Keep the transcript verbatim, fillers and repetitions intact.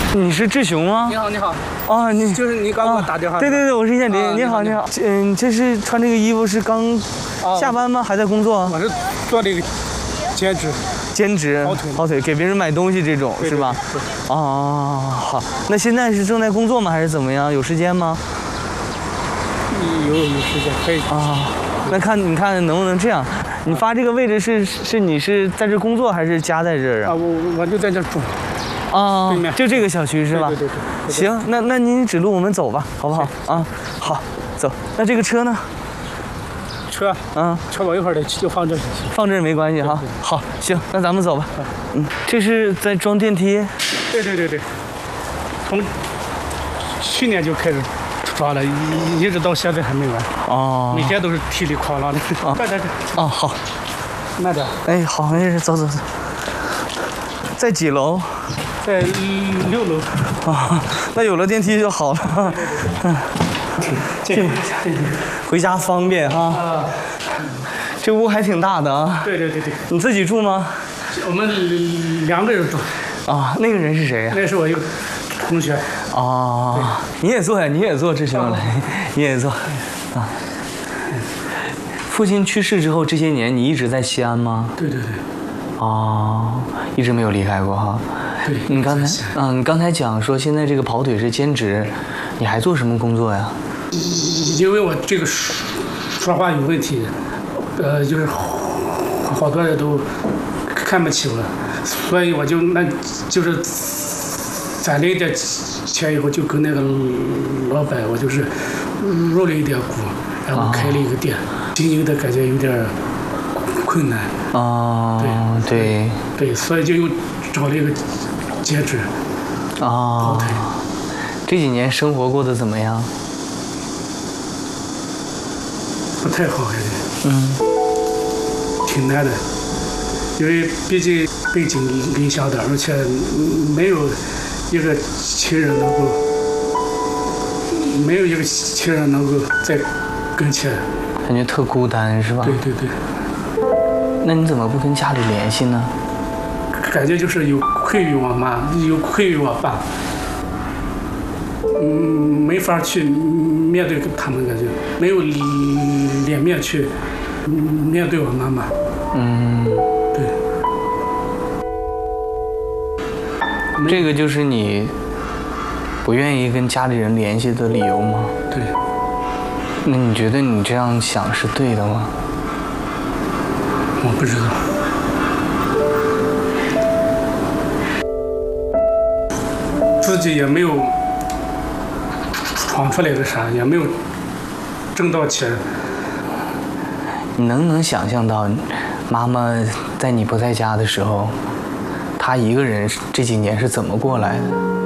你是志雄吗？ 你好，你好。 啊，你就是你刚给我打电话。 对对对，我是燕林。你好，你好。嗯，这是穿这个衣服是刚下班吗？还在工作？ 我是做这个兼职。 兼职。 跑腿。 跑腿，给别人买东西这种是吧？哦，好。那现在是正在工作吗？还是怎么样？有时间吗？ 有有时间可以。 啊，那看你看能不能这样？你发这个位置是是你是在这工作还是家在这儿啊？ 啊，我我就在这住。 啊，就这个小区是吧？ 对对对对。 行，那那您指路我们走吧，好不好？啊，好，走。那这个车呢？ 车，嗯，车我一会儿得就放这儿。 放这儿没关系哈。好，行，那咱们走吧。嗯，这是在装电梯。 对对对对。从去年就开始装了，一一直到现在还没完。哦。每天都是体力哐啷的。哦，快点点。 哦，好。 慢点。 哎，好，没事，走走走。在几楼？ 在六楼。 啊，那有了电梯就好了。嗯， 这回家方便哈。啊。这屋还挺大的啊。 对对对对。 你自己住吗？ 我们两个人住。 啊，那个人是谁呀？ 那是我一个同学。 哦，你也坐呀？你也坐，志雄来，你也坐。啊。父亲去世之后，这些年你一直在西安吗？ 对对对。 哦，一直没有离开过哈。 对。 你刚才，嗯，你刚才讲说现在这个跑腿是兼职，你还做什么工作呀？ 因为我这个说说话有问题，呃，就是好多人都看不起我，所以我就那就是攒了一点钱以后，就跟那个老板，我就是入了一点股，然后开了一个店，经营的感觉有点困难。 哦，对对对，所以就又找了一个兼职。 哦，跑腿。这几年生活过得怎么样？ 不太好，现在。 嗯。 挺难的，因为毕竟背井离乡的，而且没有一个亲人能够，没有一个亲人能够在跟前。 感觉特孤单是吧？ 对对对。 那你怎么不跟家里联系呢？ 感觉就是有愧于我妈，有愧于我爸，嗯，没法去面对他们，感觉没有脸面去面对我妈妈。 嗯， 对。 这个就是你不愿意跟家里人联系的理由吗？ 对。 那你觉得你这样想是对的吗？ 我不知道。自己也没有闯出来个啥，也没有挣到钱。 你能不能想象到，妈妈在你不在家的时候，她一个人这几年是怎么过来的？